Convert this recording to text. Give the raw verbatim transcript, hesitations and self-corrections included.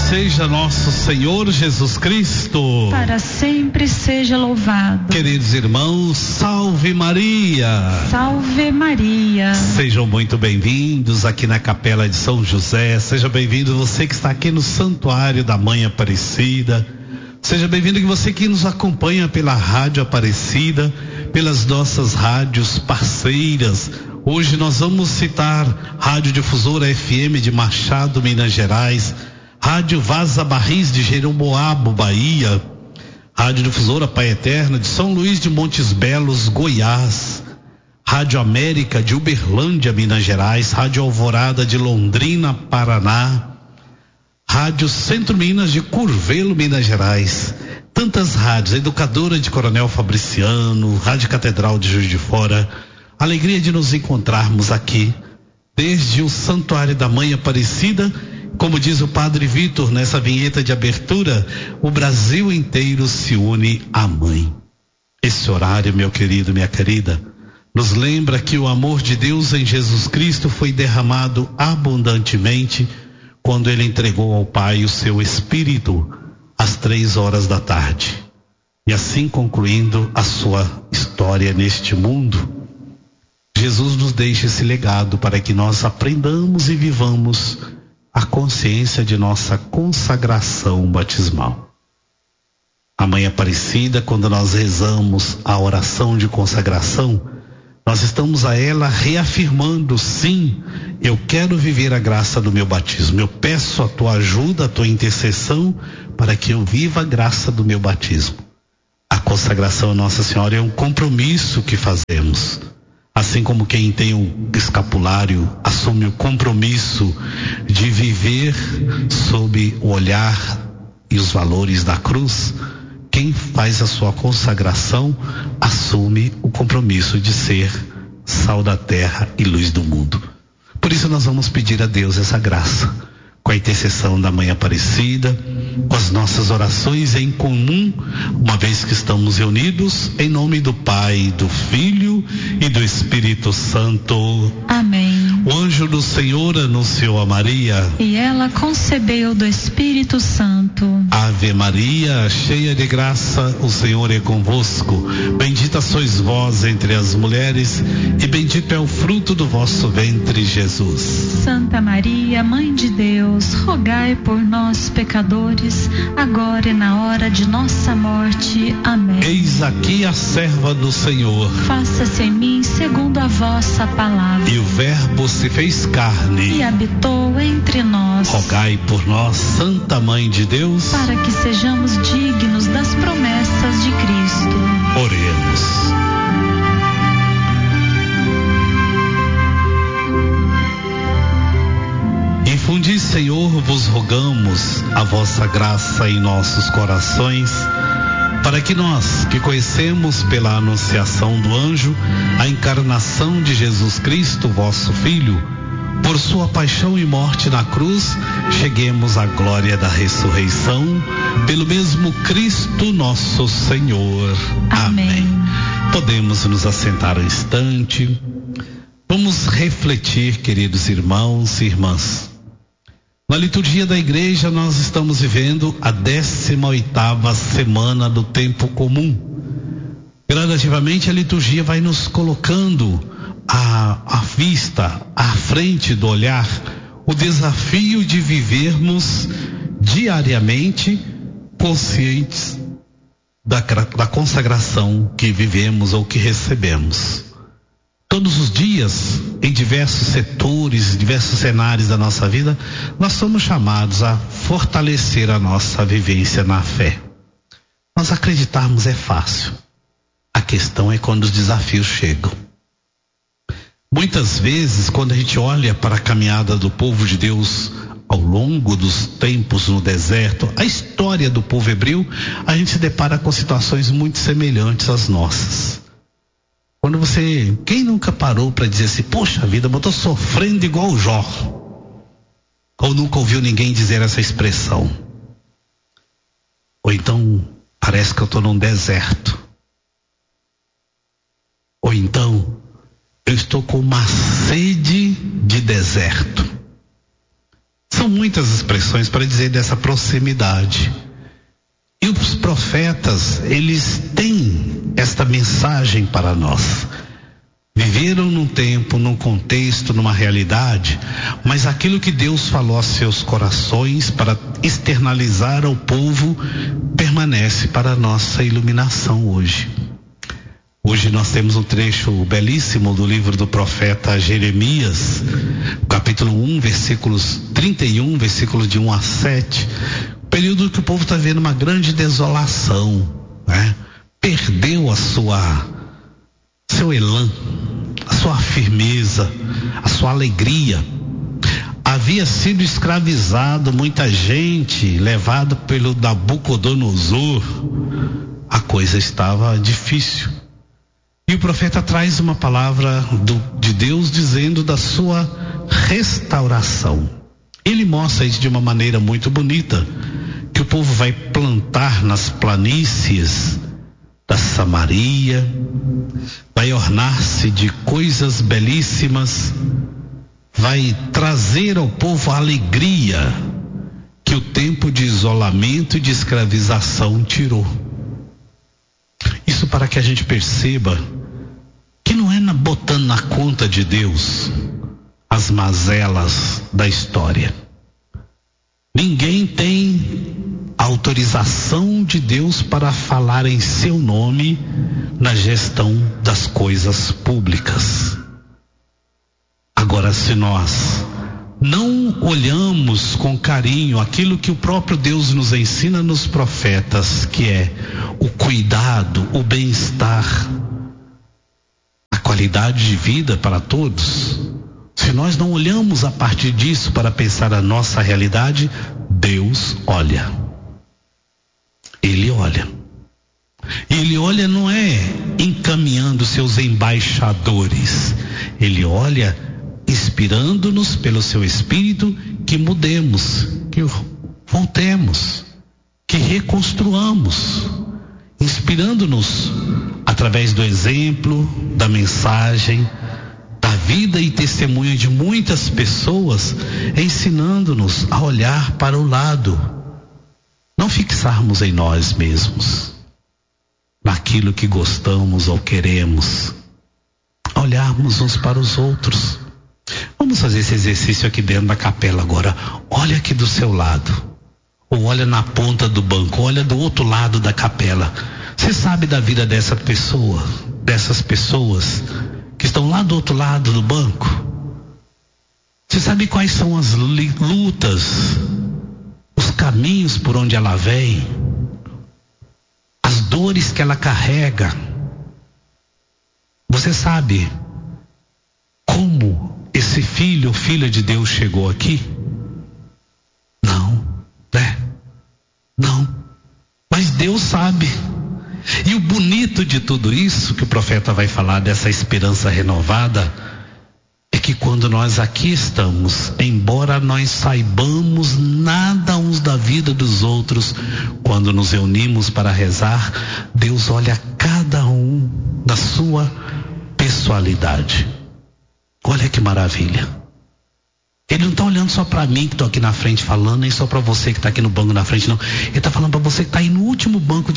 seja nosso Senhor Jesus Cristo. Para sempre seja louvado. Queridos irmãos, salve Maria. Salve Maria. Sejam muito bem-vindos aqui na Capela de São José. Seja bem-vindo você que está aqui no Santuário da Mãe Aparecida. Seja bem-vindo que você que nos acompanha pela Rádio Aparecida, pelas nossas rádios parceiras. Hoje nós vamos citar Rádio Difusora F M de Machado, Minas Gerais, Rádio Vaza Barris de Jeromoabo, Bahia, Rádio Difusora Pai Eterno de São Luís de Montes Belos, Goiás, Rádio América de Uberlândia, Minas Gerais, Rádio Alvorada de Londrina, Paraná, Rádio Centro Minas de Curvelo, Minas Gerais, tantas rádios, Educadora de Coronel Fabriciano, Rádio Catedral de Juiz de Fora. Alegria de nos encontrarmos aqui, desde o Santuário da Mãe Aparecida, como diz o Padre Vitor nessa vinheta de abertura, o Brasil inteiro se une à Mãe. Esse horário, meu querido, minha querida, nos lembra que o amor de Deus em Jesus Cristo foi derramado abundantemente quando ele entregou ao Pai o seu Espírito às três horas da tarde. E assim concluindo a sua história neste mundo, Jesus nos deixa esse legado para que nós aprendamos e vivamos a consciência de nossa consagração batismal. A Mãe Aparecida, quando nós rezamos a oração de consagração, nós estamos a ela reafirmando, sim, eu quero viver a graça do meu batismo. Eu peço a tua ajuda, a tua intercessão, para que eu viva a graça do meu batismo. A consagração a Nossa Senhora é um compromisso que fazemos. Assim como quem tem um escapulário assume o compromisso de viver sob o olhar e os valores da cruz, quem faz a sua consagração assume o compromisso de ser sal da terra e luz do mundo. Por isso nós vamos pedir a Deus essa graça, com a intercessão da Mãe Aparecida, com as nossas orações em comum, uma vez que estamos reunidos, em nome do Pai, do Filho e do Espírito Santo. Amém. O anjo do Senhor anunciou a Maria, e ela concebeu do Espírito Santo. Ave Maria, cheia de graça, o Senhor é convosco. Bendita sois vós entre as mulheres, e bendito é o fruto do vosso ventre, Jesus. Santa Maria, Mãe de Deus, rogai por nós, pecadores, agora e na hora de nossa morte. Amém. Eis aqui a serva do Senhor. Faça-se em mim segundo a vossa palavra. E o Verbo se fez carne e habitou entre nós. Rogai por nós, Santa Mãe de Deus, para que sejamos dignos das promessas de Cristo. Oremos. Infundi, Senhor, vos rogamos a vossa graça em nossos corações, para que nós, que conhecemos pela anunciação do anjo a encarnação de Jesus Cristo, vosso Filho, por sua paixão e morte na cruz, cheguemos à glória da ressurreição, pelo mesmo Cristo nosso Senhor. Amém. Amém. Podemos nos assentar um instante. Vamos refletir, queridos irmãos e irmãs. Na liturgia da igreja nós estamos vivendo a décima oitava semana do tempo comum. Gradativamente a liturgia vai nos colocando à, à vista, à frente do olhar, o desafio de vivermos diariamente conscientes da, da consagração que vivemos ou que recebemos. Todos os dias, em diversos setores, diversos cenários da nossa vida, nós somos chamados a fortalecer a nossa vivência na fé. Nós acreditarmos é fácil. A questão é quando os desafios chegam. Muitas vezes, quando a gente olha para a caminhada do povo de Deus ao longo dos tempos no deserto, a história do povo hebreu, a gente se depara com situações muito semelhantes às nossas. Quando você, quem nunca parou para dizer assim, poxa vida, eu estou sofrendo igual o Jó? Ou nunca ouviu ninguém dizer essa expressão? Ou então, parece que eu estou num deserto. Ou então, eu estou com uma sede de deserto. São muitas expressões para dizer dessa proximidade. E os profetas, eles têm esta mensagem para nós. Viveram num tempo, num contexto, numa realidade, mas aquilo que Deus falou aos seus corações para externalizar ao povo permanece para a nossa iluminação hoje. Hoje nós temos um trecho belíssimo do livro do profeta Jeremias, capítulo um, versículos trinta e um, versículos de um a sete, período que o povo está vendo uma grande desolação, né? Perdeu a sua, seu elan, a sua firmeza, a sua alegria. Havia sido escravizado muita gente, levado pelo Nabucodonosor. A coisa estava difícil. E o profeta traz uma palavra do, de Deus dizendo da sua restauração. Ele mostra isso de uma maneira muito bonita, que o povo vai plantar nas planícies da Samaria, vai ornar-se de coisas belíssimas, vai trazer ao povo a alegria que o tempo de isolamento e de escravização tirou. Isso para que a gente perceba que não é na, botando na conta de Deus as mazelas da história. Ninguém tem autorização de Deus para falar em seu nome na gestão das coisas públicas. Agora, se nós não olhamos com carinho aquilo que o próprio Deus nos ensina nos profetas, que é o cuidado, o bem-estar, a qualidade de vida para todos, se nós não olhamos a partir disso para pensar a nossa realidade, Deus olha. Ele olha. E Ele olha não é encaminhando seus embaixadores. Ele olha inspirando-nos pelo seu Espírito que mudemos, que voltemos, que reconstruamos, inspirando-nos através do exemplo, da mensagem, da vida e testemunho de muitas pessoas, ensinando-nos a olhar para o lado, não fixarmos em nós mesmos, naquilo que gostamos ou queremos, olharmos uns para os outros. Vamos fazer esse exercício aqui dentro da capela agora. Olha aqui do seu lado, ou olha na ponta do banco, olha do outro lado da capela. Você sabe da vida dessa pessoa, dessas pessoas que estão lá do outro lado do banco? Você sabe quais são as lutas, os caminhos por onde ela vem, as dores que ela carrega? Você sabe como esse filho ou filha de Deus chegou aqui? Não, né? Não. Mas Deus sabe. E o bonito de tudo isso que o profeta vai falar, dessa esperança renovada, é que quando nós aqui estamos, embora nós saibamos nada uns da vida dos outros, quando nos reunimos para rezar, Deus olha cada um da sua pessoalidade. Olha que maravilha. Ele não está olhando só para mim que estou aqui na frente falando, nem só para você que está aqui no banco na frente, não. Ele está falando para você que está aí no último banco de